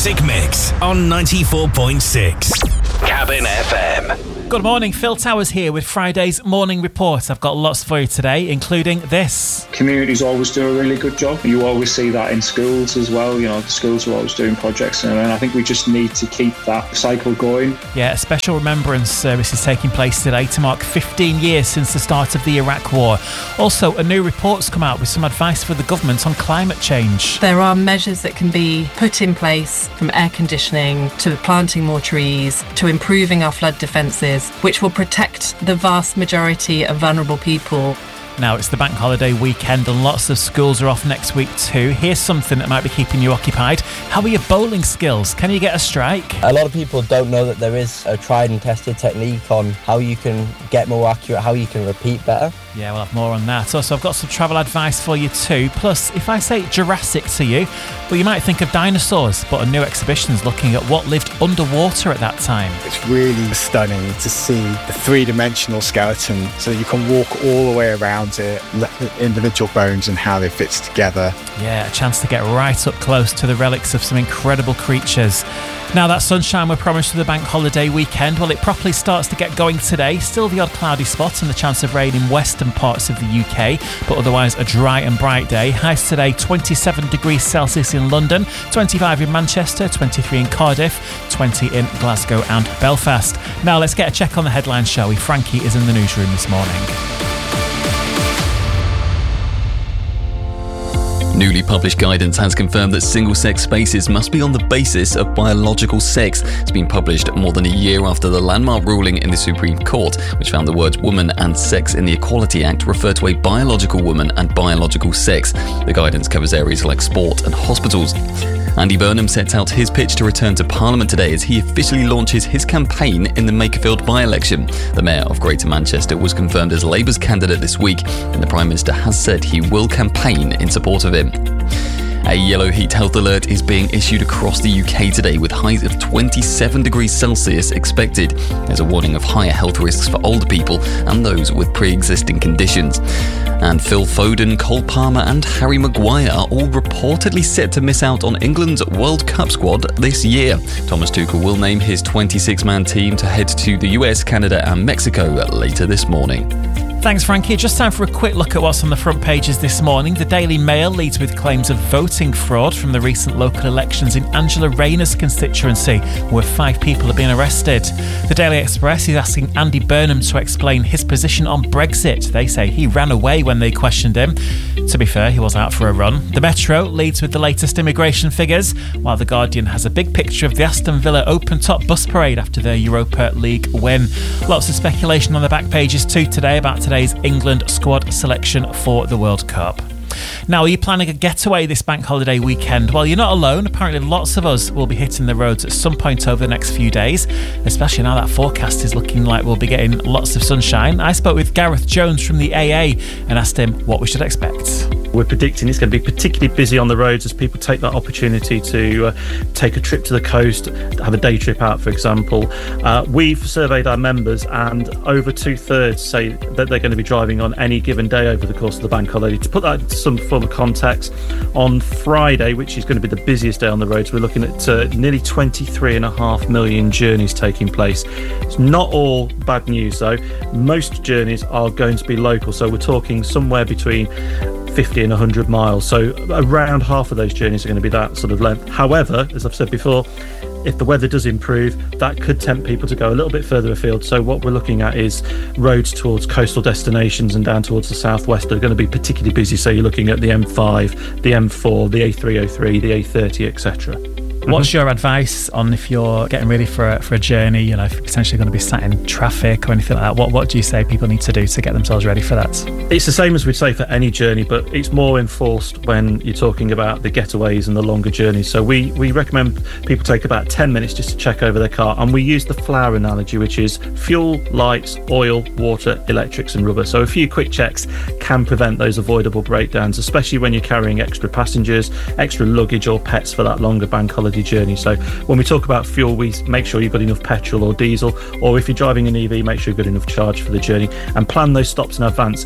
Music Mix on 94.6 Cabin FM. Good morning, Phil Towers here with Friday's Morning Report. I've got lots for you today, including this. Communities always do a really good job. You always see that in schools as well. You know, the schools are always doing projects, and I think we just need to keep that cycle going. Yeah, a special remembrance service is taking place today to mark 15 years since the start of the Iraq War. Also, a new report's come out with some advice for the government on climate change. There are measures that can be put in place, from air conditioning to planting more trees to improving our flood defences, which will protect the vast majority of vulnerable people. Now, it's the bank holiday weekend and lots of schools are off next week too. Here's something that might be keeping you occupied. How are your bowling skills? Can you get a strike? A lot of people don't know that there is a tried and tested technique on how you can get more accurate, how you can repeat better. Yeah, we'll have more on that. Also, I've got some travel advice for you too. Plus, if I say Jurassic to you, well, you might think of dinosaurs, but a new exhibition is looking at what lived underwater at that time. It's really stunning to see the three-dimensional skeleton, so you can walk all the way around it, the individual bones and how they fit together. Yeah, a chance to get right up close to the relics of some incredible creatures. Now, that sunshine we're promised for the bank holiday weekend, well, it properly starts to get going today. Still the odd cloudy spot and the chance of rain in western parts of the UK, but otherwise a dry and bright day. Highs today 27 degrees Celsius in London, 25 in Manchester, 23 in Cardiff, 20 in Glasgow and Belfast. Now let's get a check on the headlines, shall we? Frankie is in the newsroom this morning. Newly published guidance has confirmed that single-sex spaces must be on the basis of biological sex. It's been published more than a year after the landmark ruling in the Supreme Court, which found the words woman and sex in the Equality Act refer to a biological woman and biological sex. The guidance covers areas like sport and hospitals. Andy Burnham sets out his pitch to return to Parliament today as he officially launches his campaign in the Makerfield by-election. The Mayor of Greater Manchester was confirmed as Labour's candidate this week, and the Prime Minister has said he will campaign in support of him. A yellow heat health alert is being issued across the UK today with highs of 27 degrees Celsius expected. There's a warning of higher health risks for older people and those with pre-existing conditions. And Phil Foden, Cole Palmer and Harry Maguire are all reportedly set to miss out on England's World Cup squad this year. Thomas Tuchel will name his 26-man team to head to the US, Canada and Mexico later this morning. Thanks, Frankie. Just time for a quick look at what's on the front pages this morning. The Daily Mail leads with claims of voting fraud from the recent local elections in Angela Rayner's constituency, where 5 people have been arrested. The Daily Express is asking Andy Burnham to explain his position on Brexit. They say he ran away when they questioned him. To be fair, he was out for a run. The Metro leads with the latest immigration figures, while The Guardian has a big picture of the Aston Villa open-top bus parade after their Europa League win. Lots of speculation on the back pages too today about today's England squad selection for the World Cup. Now, are you planning a getaway this bank holiday weekend? Well, you're not alone. Apparently lots of us will be hitting the roads at some point over the next few days, especially now that forecast is looking like we'll be getting lots of sunshine. I spoke with Gareth Jones from the AA and asked him what we should expect. We're predicting it's going to be particularly busy on the roads as people take that opportunity to take a trip to the coast, have a day trip out, for example. We've surveyed our members and over 2/3 say that they're going to be driving on any given day over the course of the bank holiday. To put that into some form of context, on Friday, which is going to be the busiest day on the roads, we're looking at nearly 23.5 million journeys taking place. It's not all bad news though. Most journeys are going to be local, so we're talking somewhere between 50 and 100 miles. So around half of those journeys are going to be that sort of length. However, as I've said before, if the weather does improve, that could tempt people to go a little bit further afield. So what we're looking at is roads towards coastal destinations and down towards the southwest are going to be particularly busy. So you're looking at the M5, the M4, the A303, the A30, etc. What's your advice on if you're getting ready for a journey, you know, if you're potentially going to be sat in traffic or anything like that? What do you say people need to do to get themselves ready for that? It's the same as we'd say for any journey, but it's more enforced when you're talking about the getaways and the longer journeys. So we recommend people take about 10 minutes just to check over their car, and we use the flower analogy, which is fuel, lights, oil, water, electrics and rubber. So a few quick checks can prevent those avoidable breakdowns, especially when you're carrying extra passengers, extra luggage or pets for that longer bank holiday journey. So when we talk about fuel, we make sure you've got enough petrol or diesel, or if you're driving an EV, make sure you've got enough charge for the journey and plan those stops in advance.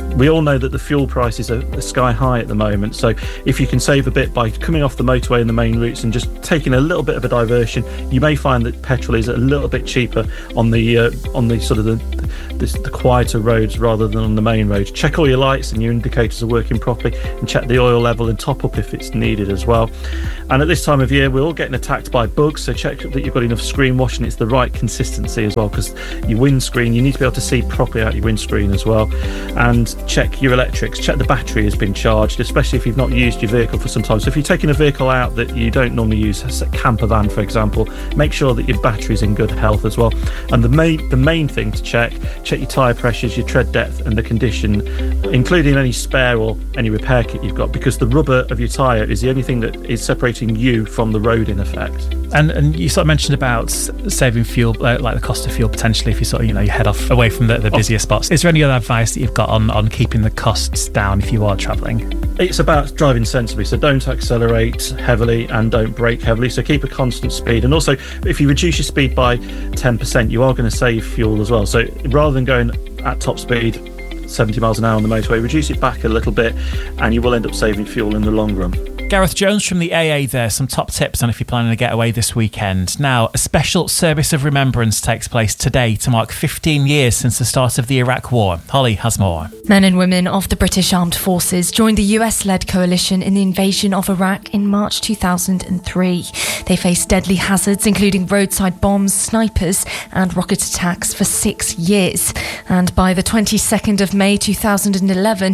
We all know that the fuel prices are sky high at the moment, so if you can save a bit by coming off the motorway and the main routes and just taking a little bit of a diversion, you may find that petrol is a little bit cheaper on the sort of the quieter roads rather than on the main roads. Check all your lights and your indicators are working properly, and check the oil level and top up if it's needed as well. And at this time of year, we're all getting attacked by bugs, so check that you've got enough screen wash and it's the right consistency as well, because your windscreen, you need to be able to see properly out your windscreen as well. And check your electrics, check the battery has been charged, especially if you've not used your vehicle for some time. So if you're taking a vehicle out that you don't normally use, a camper van for example, make sure that your battery's in good health as well. And the main thing to check your tyre pressures, your tread depth and the condition, including any spare or any repair kit you've got, because the rubber of your tyre is the only thing that is separating you from the road in effect. And you sort of mentioned about saving fuel, like the cost of fuel potentially if you sort of, you head off away from the busier spots. Is there any other advice that you've got on keeping the costs down if you are travelling? It's about driving sensibly, so don't accelerate heavily and don't brake heavily, so keep a constant speed. And also, if you reduce your speed by 10%, you are going to save fuel as well. So rather than going at top speed, 70 miles an hour on the motorway, reduce it back a little bit and you will end up saving fuel in the long run. Gareth Jones from the AA there, some top tips on if you're planning a getaway this weekend. Now, a special service of remembrance takes place today to mark 15 years since the start of the Iraq War. Holly has more. Men and women of the British Armed Forces joined the US-led coalition in the invasion of Iraq in March 2003. They faced deadly hazards including roadside bombs, snipers and rocket attacks for 6 years. And by the 22nd of May 2011,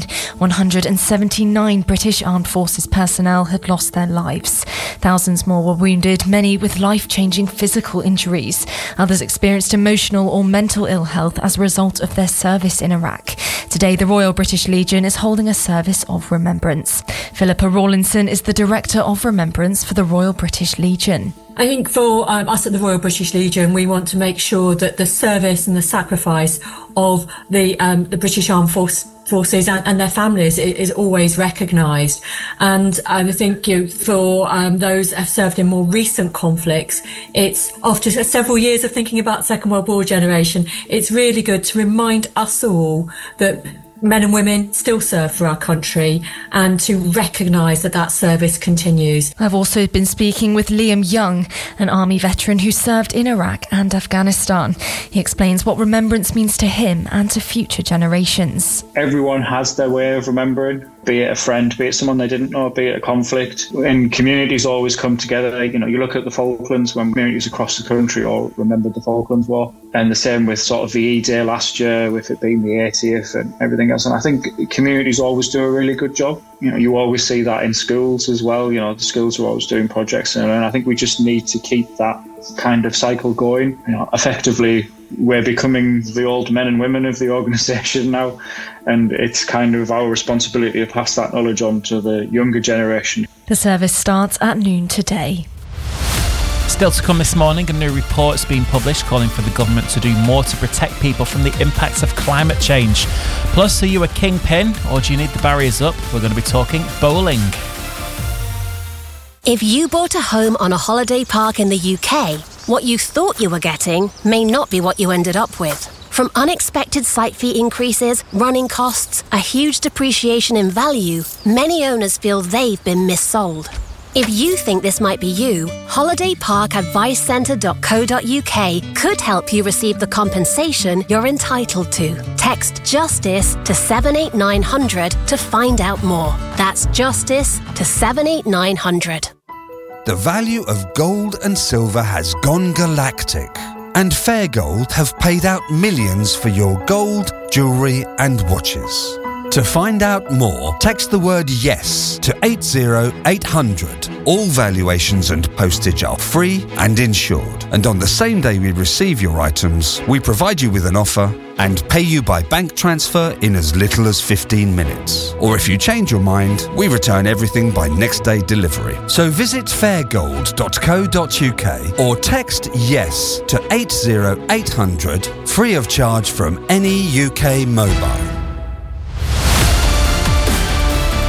179 British Armed Forces personnel had lost their lives. Thousands more were wounded, many with life-changing physical injuries. Others experienced emotional or mental ill health as a result of their service in Iraq. Today, the Royal British Legion is holding a service of remembrance. Philippa Rawlinson is the Director of Remembrance for the Royal British Legion. I think for us at the Royal British Legion, we want to make sure that the service and the sacrifice of the British Armed Forces and their families is always recognised. And I think for those who have served in more recent conflicts, it's after several years of thinking about Second World War generation, it's really good to remind us all that men and women still serve for our country and to recognise that service continues. I've also been speaking with Liam Young, an army veteran who served in Iraq and Afghanistan. He explains what remembrance means to him and to future generations. Everyone has their way of remembering, be it a friend, be it someone they didn't know, be it a conflict. And communities always come together. You look at the Falklands, when communities across the country all remembered the Falklands War. And the same with sort of the E-Day last year, with it being the 80th and everything else. And I think communities always do a really good job. You always see that in schools as well. The schools are always doing projects. And I think we just need to keep that kind of cycle going. Effectively, we're becoming the old men and women of the organisation now. And it's kind of our responsibility to pass that knowledge on to the younger generation. The service starts at noon today. Still to come this morning, a new report's been published calling for the government to do more to protect people from the impacts of climate change. Plus, are you a kingpin or do you need the barriers up? We're going to be talking bowling. If you bought a home on a holiday park in the UK, what you thought you were getting may not be what you ended up with. From unexpected site fee increases, running costs, a huge depreciation in value, many owners feel they've been missold. If you think this might be you, holidayparkadvicecentre.co.uk could help you receive the compensation you're entitled to. Text JUSTICE to 78900 to find out more. That's JUSTICE to 78900. The value of gold and silver has gone galactic, and Fair Gold have paid out millions for your gold, jewellery and watches. To find out more, text the word YES to 80800. All valuations and postage are free and insured. And on the same day we receive your items, we provide you with an offer and pay you by bank transfer in as little as 15 minutes. Or if you change your mind, we return everything by next day delivery. So visit fairgold.co.uk or text YES to 80800, free of charge from any UK mobile.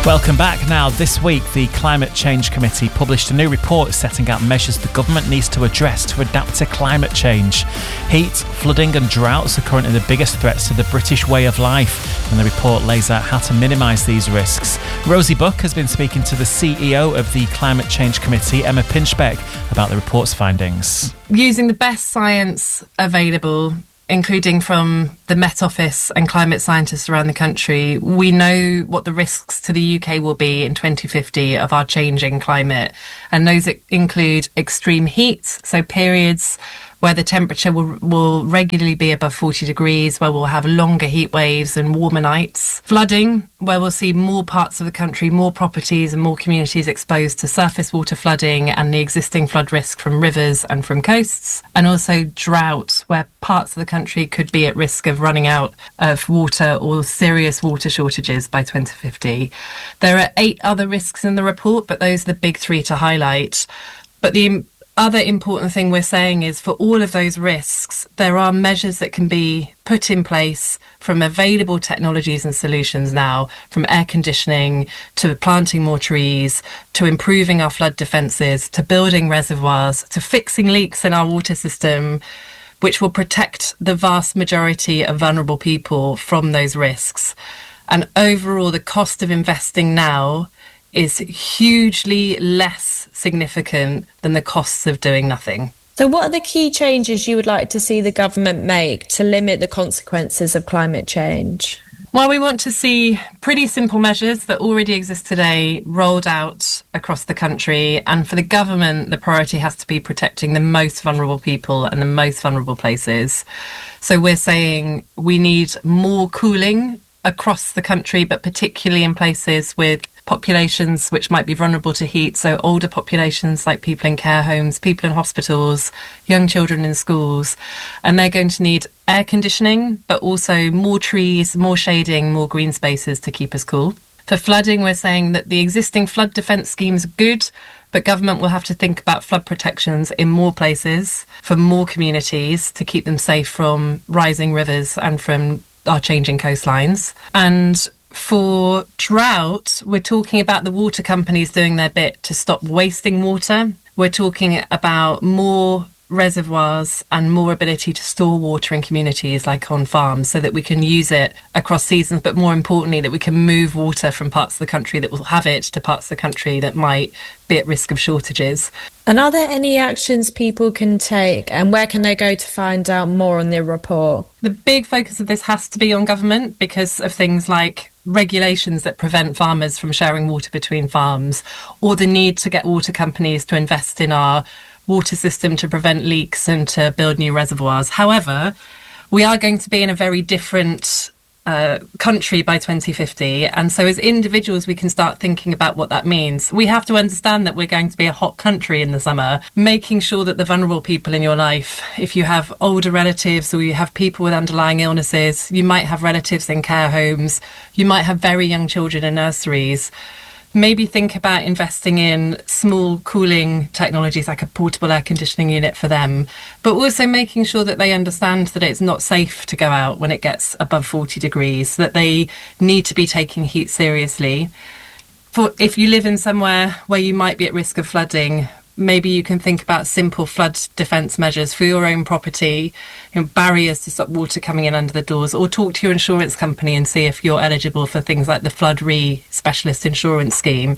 Welcome back. Now, this week, the Climate Change Committee published a new report setting out measures the government needs to address to adapt to climate change. Heat, flooding and droughts are currently the biggest threats to the British way of life, and the report lays out how to minimise these risks. Rosie Buck has been speaking to the CEO of the Climate Change Committee, Emma Pinchbeck, about the report's findings. Using the best science available, including from the Met Office and climate scientists around the country, we know what the risks to the UK will be in 2050 of our changing climate. And those include extreme heat, so periods where the temperature will regularly be above 40 degrees, where we'll have longer heat waves and warmer nights. Flooding, where we'll see more parts of the country, more properties and more communities exposed to surface water flooding and the existing flood risk from rivers and from coasts. And also drought, where parts of the country could be at risk of running out of water or serious water shortages by 2050. There are 8 other risks in the report, but those are the big 3 to highlight. But the other important thing we're saying is for all of those risks, there are measures that can be put in place from available technologies and solutions now, from air conditioning to planting more trees, to improving our flood defences, to building reservoirs, to fixing leaks in our water system, which will protect the vast majority of vulnerable people from those risks. And overall, the cost of investing now is hugely less significant than the costs of doing nothing. So what are the key changes you would like to see the government make to limit the consequences of climate change? Well, we want to see pretty simple measures that already exist today rolled out across the country. And for the government, the priority has to be protecting the most vulnerable people and the most vulnerable places. So we're saying we need more cooling across the country, but particularly in places with populations which might be vulnerable to heat, so older populations like people in care homes, people in hospitals, young children in schools, and they're going to need air conditioning, but also more trees, more shading, more green spaces to keep us cool. For flooding, we're saying that the existing flood defence schemes are good, but government will have to think about flood protections in more places for more communities to keep them safe from rising rivers and from our changing coastlines. And for drought, we're talking about the water companies doing their bit to stop wasting water. We're talking about more reservoirs and more ability to store water in communities like on farms so that we can use it across seasons, but more importantly that we can move water from parts of the country that will have it to parts of the country that might be at risk of shortages. And are there any actions people can take, and where can they go to find out more on the report? The big focus of this has to be on government because of things like regulations that prevent farmers from sharing water between farms, or the need to get water companies to invest in our water system to prevent leaks and to build new reservoirs. However, we are going to be in a very different country by 2050, and so as individuals we can start thinking about what that means. We have to understand that we're going to be a hot country in the summer, making sure that the vulnerable people in your life, if you have older relatives or you have people with underlying illnesses, you might have relatives in care homes, you might have very young children in nurseries, maybe think about investing in small cooling technologies like a portable air conditioning unit for them, but also making sure that they understand that it's not safe to go out when it gets above 40 degrees, that they need to be taking heat seriously. For if you live in somewhere where you might be at risk of flooding, maybe you can think about simple flood defence measures for your own property, barriers to stop water coming in under the doors, or talk to your insurance company and see if you're eligible for things like the Flood Re Specialist Insurance Scheme.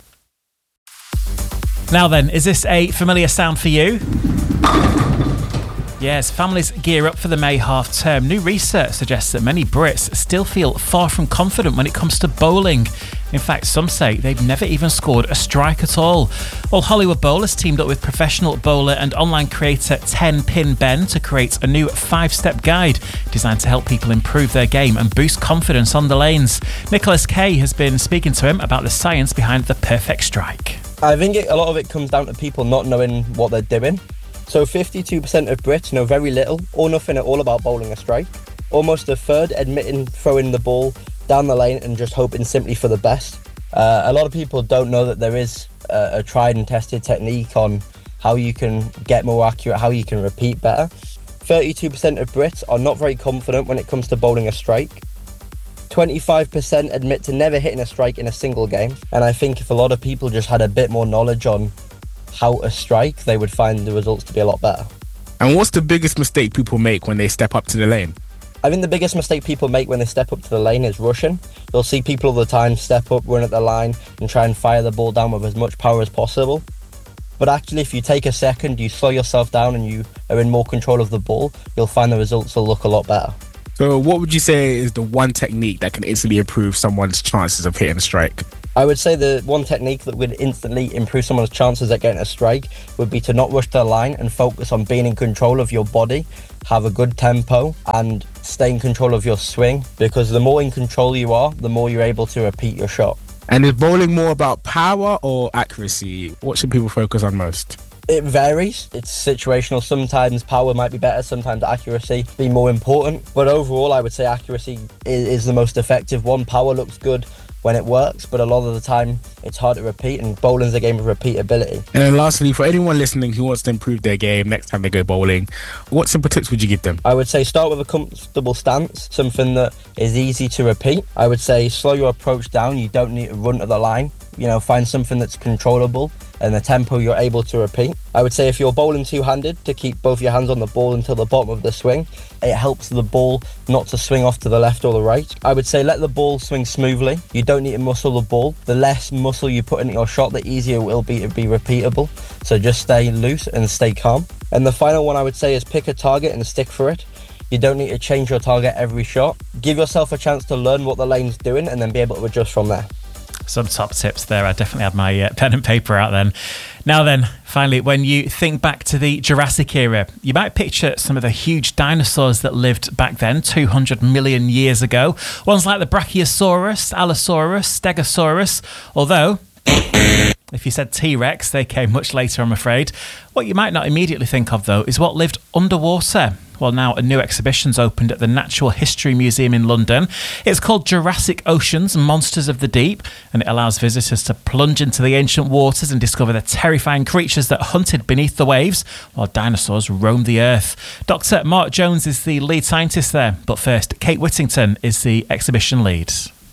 Now then, is this a familiar sound for you? Yes, families gear up for the May half term. New research suggests that many Brits still feel far from confident when it comes to bowling. In fact, some say they've never even scored a strike at all. Well, Hollywood Bowl has teamed up with professional bowler and online creator 10 Pin Ben to create a new 5-step guide designed to help people improve their game and boost confidence on the lanes. Nicholas Kay has been speaking to him about the science behind the perfect strike. I think a lot of it comes down to people not knowing what they're doing. So 52% of Brits know very little or nothing at all about bowling a strike. Almost a third admitting throwing the ball down the lane and just hoping simply for the best. A lot of people don't know that there is a tried and tested technique on how you can get more accurate, how you can repeat better. 32% of Brits are not very confident when it comes to bowling a strike. 25% admit to never hitting a strike in a single game. And I think if a lot of people just had a bit more knowledge on how to strike, they would find the results to be a lot better. And what's the biggest mistake people make when they step up to the lane? I think the biggest mistake people make when they step up to the lane is rushing. You'll see people all the time step up, run at the line and try and fire the ball down with as much power as possible. But actually, if you take a second, you slow yourself down and you are in more control of the ball, you'll find the results will look a lot better. So what would you say is the one technique that can instantly improve someone's chances of hitting a strike? I would say the one technique that would instantly improve someone's chances at getting a strike would be to not rush to the line and focus on being in control of your body, have a good tempo and stay in control of your swing, because the more in control you are, the more you're able to repeat your shot. And is bowling more about power or accuracy? What should people focus on most? It varies. It's situational. Sometimes power might be better, sometimes accuracy be more important. But overall, I would say accuracy is the most effective one. Power looks good when it works, but a lot of the time it's hard to repeat, and bowling's a game of repeatability. And then lastly, for anyone listening who wants to improve their game next time they go bowling, what simple tips would you give them? I would say start with a comfortable stance, something that is easy to repeat. I would say slow your approach down. You don't need to run to the line. Find something that's controllable and the tempo you're able to repeat. I would say if you're bowling two-handed, to keep both your hands on the ball until the bottom of the swing. It helps the ball not to swing off to the left or the right. I would say let the ball swing smoothly. You don't need to muscle the ball. The less muscle you put into your shot, the easier it will be to be repeatable. So just stay loose and stay calm. And the final one I would say is pick a target and stick for it. You don't need to change your target every shot. Give yourself a chance to learn what the lane's doing and then be able to adjust from there. Some top tips there. I definitely had my pen and paper out then. Now then, finally, when you think back to the Jurassic era, you might picture some of the huge dinosaurs that lived back then, 200 million years ago. Ones like the Brachiosaurus, Allosaurus, Stegosaurus, although if you said T-Rex, they came much later, I'm afraid. What you might not immediately think of, though, is what lived underwater. Well, now a new exhibition's opened at the Natural History Museum in London. It's called Jurassic Oceans, Monsters of the Deep, and it allows visitors to plunge into the ancient waters and discover the terrifying creatures that hunted beneath the waves while dinosaurs roamed the earth. Dr. Mark Jones is the lead scientist there, but first, Kate Whittington is the exhibition lead.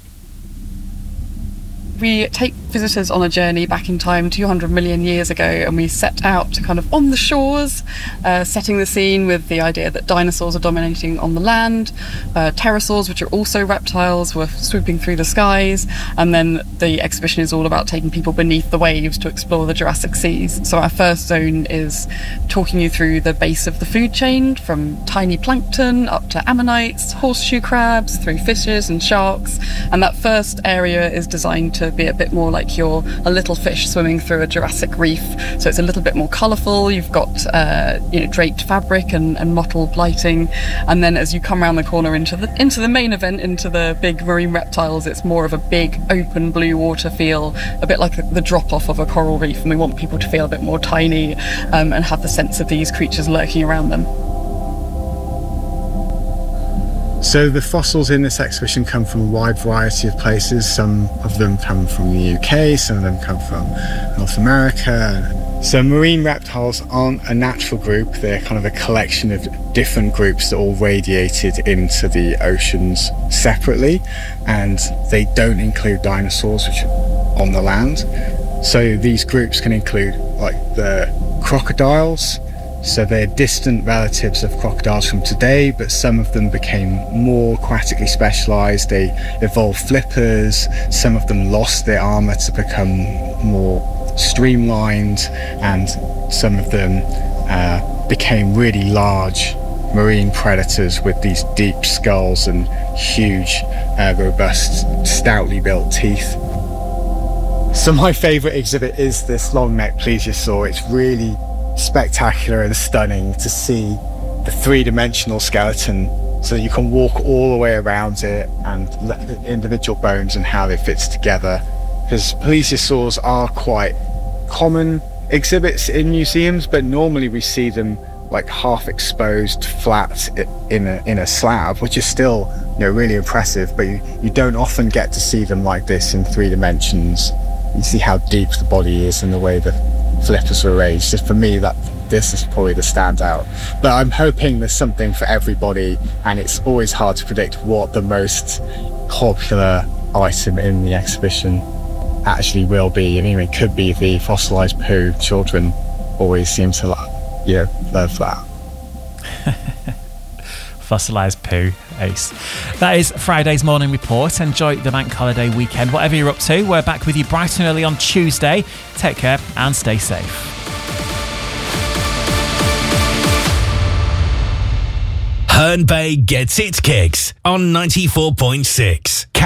We take visitors on a journey back in time 200 million years ago, and we set out to kind of on the shores, setting the scene with the idea that dinosaurs are dominating on the land, pterosaurs, which are also reptiles, were swooping through the skies, and then the exhibition is all about taking people beneath the waves to explore the Jurassic seas. So our first zone is talking you through the base of the food chain, from tiny plankton up to ammonites, horseshoe crabs, through fishes and sharks, and that first area is designed to be a bit more like you're a little fish swimming through a Jurassic reef. So it's a little bit more colourful. You've got draped fabric and mottled lighting, and then as you come around the corner into the main event, into the big marine reptiles, it's more of a big open blue water feel, a bit like the drop-off of a coral reef, and we want people to feel a bit more tiny and have the sense of these creatures lurking around them. So the fossils in this exhibition come from a wide variety of places. Some of them come from the UK, some of them come from North America. So marine reptiles aren't a natural group, they're kind of a collection of different groups that all radiated into the oceans separately, and they don't include dinosaurs, which are on the land. So these groups can include like the crocodiles. So they're distant relatives of crocodiles from today, but some of them became more aquatically specialised. They evolved flippers, some of them lost their armour to become more streamlined, and some of them became really large marine predators with these deep skulls and huge, robust, stoutly built teeth. So my favourite exhibit is this long-necked plesiosaur. It's really spectacular and stunning to see the three-dimensional skeleton, so you can walk all the way around it and the individual bones and how it fits together, because plesiosaurs are quite common exhibits in museums, but normally we see them like half exposed flat in a slab, which is still really impressive, but you don't often get to see them like this in 3 dimensions. You see how deep the body is and the way the flippers were raised. Just for me, that this is probably the standout. But I'm hoping there's something for everybody, and it's always hard to predict what the most popular item in the exhibition actually will be. I mean, it could be the fossilised poo. Children always seem to love that. Fossilised poo, ace. That is Friday's Morning Report. Enjoy the bank holiday weekend. Whatever you're up to, we're back with you bright and early on Tuesday. Take care and stay safe. Herne Bay gets its kicks on 94.6.